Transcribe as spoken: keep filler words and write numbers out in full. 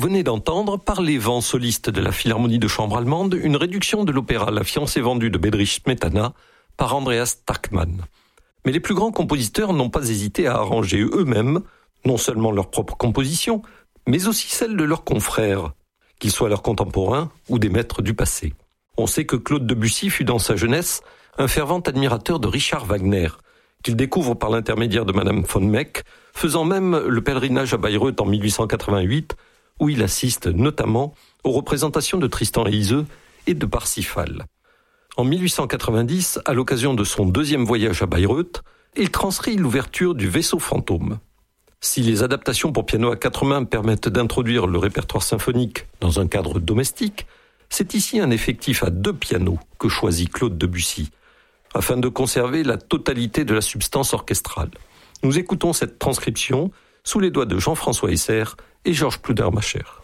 venez d'entendre, par les vents solistes de la Philharmonie de chambre allemande, une réduction de l'opéra La fiancée vendue de Bedřich Smetana par Andreas Tachmann. Mais les plus grands compositeurs n'ont pas hésité à arranger eux-mêmes, non seulement leurs propres compositions, mais aussi celles de leurs confrères, qu'ils soient leurs contemporains ou des maîtres du passé. On sait que Claude Debussy fut dans sa jeunesse un fervent admirateur de Richard Wagner, qu'il découvre par l'intermédiaire de Madame von Meck, faisant même le pèlerinage à Bayreuth en mille huit cent quatre-vingt-huit, où il assiste notamment aux représentations de Tristan et Iseult et de Parsifal. En mille huit cent quatre-vingt-dix, à l'occasion de son deuxième voyage à Bayreuth, il transcrit l'ouverture du Vaisseau fantôme. Si les adaptations pour piano à quatre mains permettent d'introduire le répertoire symphonique dans un cadre domestique, c'est ici un effectif à deux pianos que choisit Claude Debussy, afin de conserver la totalité de la substance orchestrale. Nous écoutons cette transcription sous les doigts de Jean-François Esser et Georges Pludermacher.